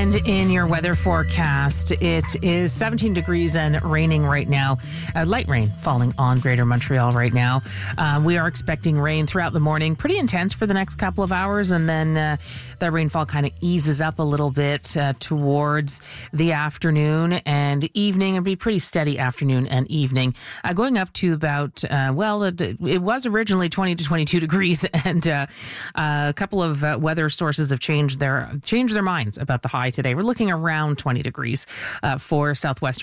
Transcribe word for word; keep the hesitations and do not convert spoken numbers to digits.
And in your weather forecast, it is seventeen degrees and raining right now. Uh, light rain falling on Greater Montreal right now. Uh, we are expecting rain throughout the morning, pretty intense for the next couple of hours, and then uh, the rainfall kind of eases up a little bit uh, towards the afternoon and evening. It'll be pretty steady afternoon and evening, uh, going up to about, uh, well, it, it was originally twenty to twenty-two degrees, and uh, uh, a couple of uh, weather sources have changed their changed their minds about the high today. We're looking around twenty degrees uh, for southwestern